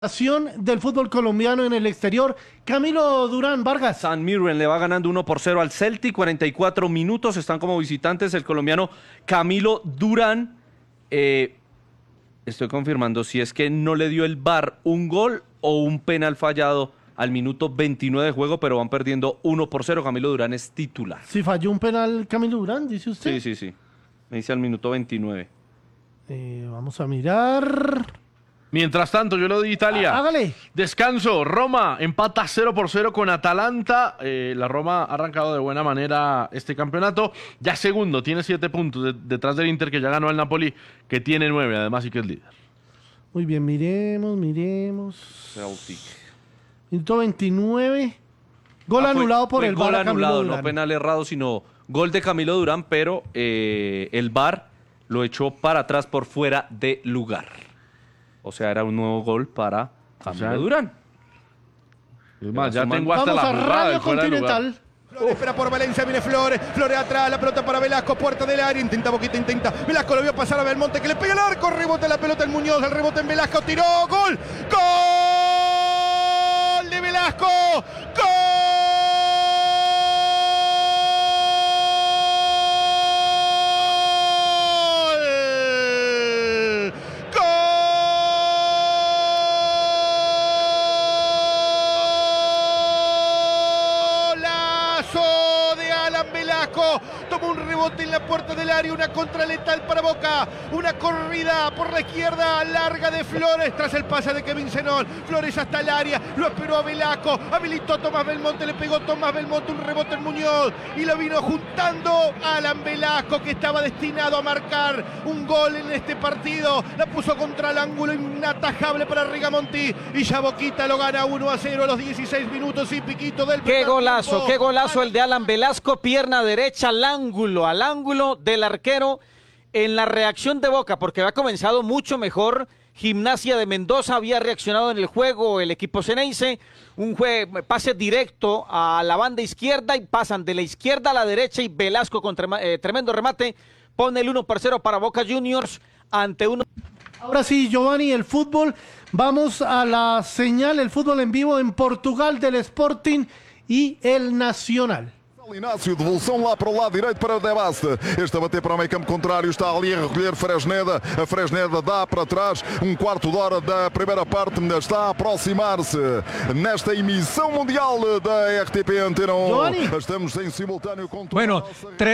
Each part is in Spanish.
Del fútbol colombiano en el exterior, Camilo Durán Vargas. St. Mirren le va ganando 1-0 al Celtic, 44 minutos, están como visitantes el colombiano Camilo Durán. Estoy confirmando si es que no le dio el VAR un gol o un penal fallado al minuto 29 de juego, pero van perdiendo 1-0. Camilo Durán es titular. Si falló un penal Camilo Durán, dice usted. Sí. Me dice al minuto 29. Vamos a mirar. Mientras tanto, yo lo di Italia. Hágale. Descanso. Roma empata 0-0 con Atalanta. La Roma ha arrancado de buena manera este campeonato. Ya segundo, tiene 7 puntos detrás del Inter, que ya ganó al Napoli, que tiene 9, además, y que es líder. Muy bien, miremos. Celtic. Minuto 29. Gol anulado por el gol VAR. anulado, no penal errado, sino gol de Camilo Durán, pero el VAR lo echó para atrás por fuera de lugar. O sea, era un nuevo gol para Camilo Durán. Es más, ya tengo hasta Vamos la a jugada Radio del fuera de lugar. Continental. Flores espera por Valencia, viene Flores atrás, la pelota para Velasco, puerta del área, intenta Velasco lo vio pasar a Belmonte, que le pega el arco, rebote la pelota en Muñoz, el rebote en Velasco, tiró, gol de Velasco, ¡gol! Toma un rebote en la puerta del área, una contra letal para Boca, una corrida por la izquierda larga de Flores tras el pase de Kevin Zenón. Flores hasta el área, lo esperó a Velasco, habilitó a Tomás Belmonte, le pegó Tomás Belmonte un rebote en Muñoz y lo vino juntando Alan Velasco, que estaba destinado a marcar un gol en este partido. La puso contra el ángulo, inatajable para Rigamonti, y ya Boquita lo gana 1-0 a los 16 minutos y piquito del qué golazo el de Alan Velasco, pierna derecha al ángulo del arquero, en la reacción de Boca, porque había comenzado mucho mejor. Gimnasia de Mendoza había reaccionado en el juego, el equipo Ceneice, un pase directo a la banda izquierda y pasan de la izquierda a la derecha, y Velasco con tremendo remate pone el 1-0 para Boca Juniors ante uno. Ahora sí, Giovanni, el fútbol, vamos a la señal, el fútbol en vivo en Portugal del Sporting y el Nacional. Inácio, devolução lá para o lado direito para o De Baste. Este a bater para o meio campo contrário, está ali a recolher Fresneda. A Fresneda dá para trás, um quarto de hora da primeira parte, está a aproximar-se nesta emissão mundial da RTP Antena 1. Estamos em simultâneo com... Bueno,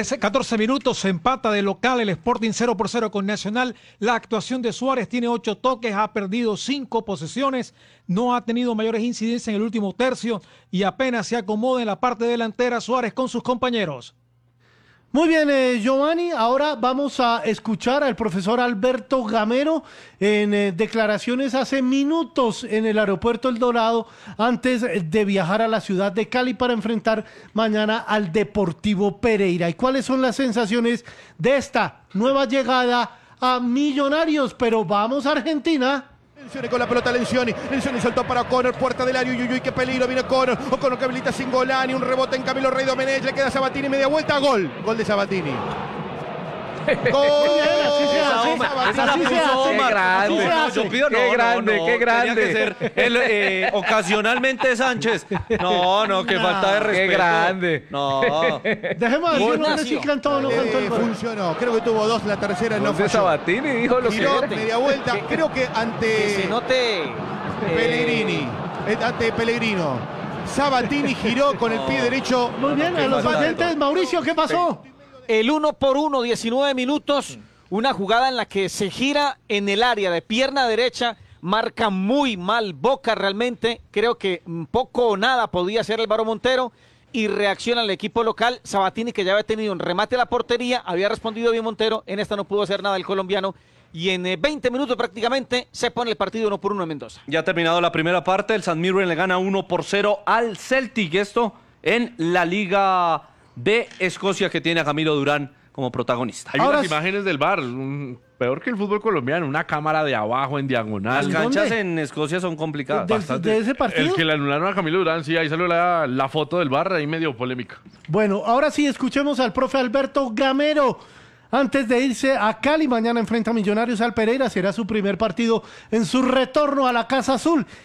14 minutos, se empata de local el Sporting 0-0 con Nacional. La actuación de Suárez tiene 8 toques, ha perdido 5 posesiones, no ha tenido mayores incidencias en el último tercio y apenas se acomoda en la parte delantera Suárez con sus compañeros. Muy bien, Giovanni, ahora vamos a escuchar al profesor Alberto Gamero en declaraciones hace minutos en el aeropuerto El Dorado, antes de viajar a la ciudad de Cali para enfrentar mañana al Deportivo Pereira. ¿Y cuáles son las sensaciones de esta nueva llegada a Millonarios? Pero vamos a Argentina. Con la pelota Lencioni soltó para O'Connor, puerta del área, uy, qué peligro, viene O'Connor que habilita Singolani, un rebote en Camilo Rey Domenech, le queda Sabatini, media vuelta, gol de Sabatini. ¡Gol! Qué grande. Que ser ocasionalmente Sánchez. No, qué falta de respeto. Qué grande. No. Dejemos así, no reciclan todo, no cantó el gol. Funcionó, creo que tuvo 2, la tercera no falló. Sabatini dijo lo giró, que... media vuelta, creo que ante se note Pellegrini, ante Pellegrino. Sabatini giró con el pie derecho. Muy bien, a los oyentes, Mauricio, ¿qué pasó? El 1-1, 19 minutos, una jugada en la que se gira en el área de pierna derecha, marca muy mal Boca realmente, creo que poco o nada podía hacer Álvaro Montero, y reacciona el equipo local. Sabatini, que ya había tenido un remate a la portería, había respondido bien Montero, en esta no pudo hacer nada el colombiano, y en 20 minutos prácticamente se pone el partido 1-1 en Mendoza. Ya ha terminado la primera parte, el St. Mirren le gana 1-0 al Celtic, esto en la Liga de Escocia, que tiene a Camilo Durán como protagonista. Hay unas imágenes del VAR, peor que el fútbol colombiano, una cámara de abajo en diagonal. Las canchas en Escocia son complicadas. ¿De ese partido? El que le anularon a Camilo Durán, sí, ahí salió la foto del VAR, ahí medio polémica. Bueno, ahora sí, escuchemos al profe Alberto Gamero antes de irse a Cali. Mañana enfrenta a Millonarios al Pereira, será su primer partido en su retorno a la Casa Azul.